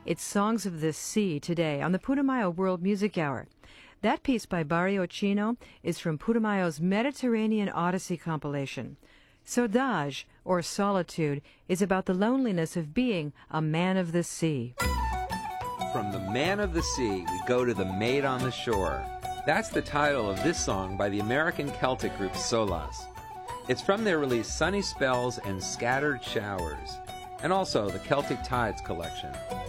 It's Songs of the Sea today on the Putumayo World Music Hour. That piece by Barrio Chino is from Putumayo's Mediterranean Odyssey compilation. Saudade, or Solitude, is about the loneliness of being a man of the sea. From the Man of the Sea, we go to the Maid on the Shore. That's the title of this song by the American Celtic group Solas. It's from their release Sunny Spells and Scattered Showers, and also the Celtic Tides collection.